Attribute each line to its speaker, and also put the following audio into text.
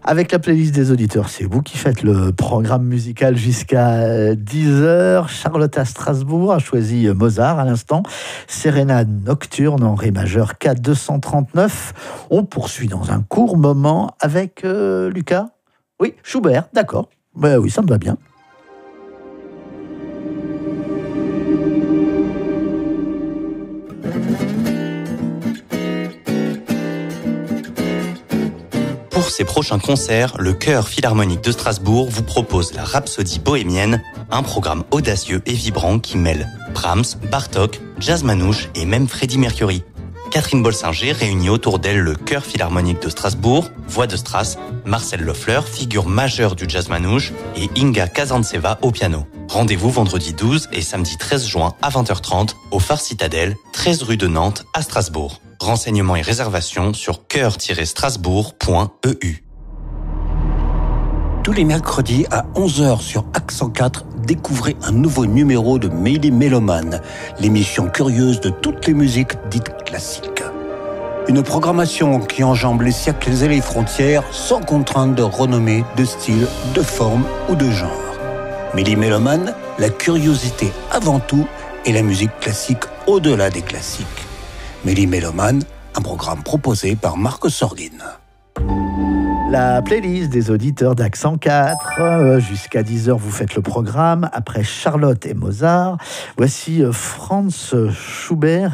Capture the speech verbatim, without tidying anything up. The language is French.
Speaker 1: Avec la playlist des auditeurs, c'est vous qui faites le programme musical jusqu'à dix heures. Charlotte à Strasbourg a choisi Mozart à l'instant. Sérénade nocturne en ré majeur K deux cent trente-neuf. On poursuit dans un court moment avec euh, Lucas. Oui, Schubert, d'accord. Ben oui, ça me va bien.
Speaker 2: Pour ses prochains concerts, le Chœur Philharmonique de Strasbourg vous propose la Rhapsodie bohémienne, un programme audacieux et vibrant qui mêle Brahms, Bartók, jazz manouche et même Freddie Mercury. Catherine Bolsinger réunit autour d'elle le Chœur Philharmonique de Strasbourg, voix de Strass, Marcel Loeffler, figure majeure du jazz manouche, et Inga Kazantseva au piano. Rendez-vous vendredi douze et samedi treize juin à vingt heures trente au Phare Citadelle, treize rue de Nantes à Strasbourg. Renseignements et réservations sur chœur tiret strasbourg point e u.
Speaker 3: Tous les mercredis à onze heures sur Accent quatre, découvrez un nouveau numéro de Méli Méloman, l'émission curieuse de toutes les musiques dites classiques. Une programmation qui enjambe les siècles et les frontières sans contrainte de renommée, de style, de forme ou de genre. Méli Méloman, la curiosité avant tout et la musique classique au-delà des classiques. Méli Méloman, un programme proposé par Marc Sorgin.
Speaker 1: La playlist des auditeurs d'Accent quatre. Euh, jusqu'à dix heures, vous faites le programme. Après Charlotte et Mozart, voici Franz Schubert